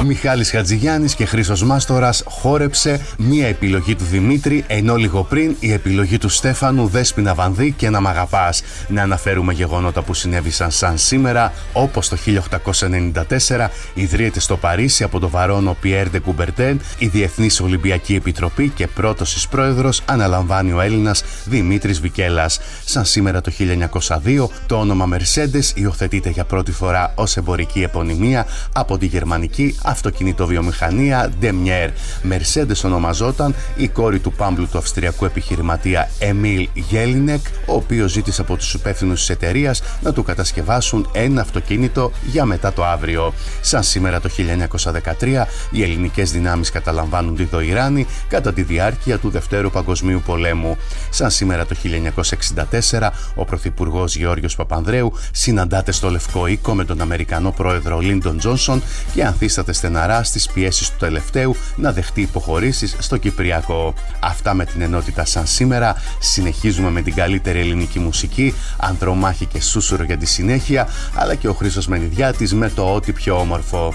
Μιχάλης Χατζηγιάννης και Χρήστος Μάστορας χόρεψε, μία επιλογή του Δημήτρη, ενώ λίγο πριν η επιλογή του Στέφανου, Δέσποινα Βανδύ και Να μ' αγαπάς. Να αναφέρουμε γεγονότα που συνέβησαν σαν σήμερα, όπως το 1894 ιδρύεται στο Παρίσι από τον βαρόνο Πιέρ ντε Κουμπερτέν η Διεθνής Ολυμπιακή Επιτροπή και πρώτος της πρόεδρος αναλαμβάνει ο Έλληνας Δημήτρης Βικέλας. Σαν σήμερα το 1902 το όνομα Mercedes υιοθετείται για πρώτη φορά ως εμπορική επωνυμία από τη γερμανική αυτοκινητοβιομηχανία Daimler. Mercedes ονομαζόταν η κόρη του πάμπλου του αυστριακού επιχειρηματία Εμίλ Γέλινεκ, ο οποίος ζήτησε από τους υπεύθυνους της εταιρείας να του κατασκευάσουν ένα αυτοκίνητο για μετά το αύριο. Σαν σήμερα το 1913 οι ελληνικές δυνάμεις καταλαμβάνουν τη Δοϊράνη κατά τη διάρκεια του Δευτέρου Παγκοσμίου Πολέμου. Σαν σήμερα το 1964 ο Πρωθυπουργός Γεώργιος Παπανδρέου συναντάται στο Λευκό Οίκο με τον Αμερικανό πρόεδρο Λίντον Τζόνσον και ανθίσταται στεναρά στις πιέσεις του τελευταίου να δεχτεί υποχωρήσεις στο Κυπριακό. Αυτά με την ενότητα σαν σήμερα. Συνεχίζουμε με την καλύτερη ελληνική μουσική, Ανδρομάχη και Σούσουρο για τη συνέχεια, αλλά και ο Χρήστος Μενιδιάτης με το ό,τι πιο όμορφο.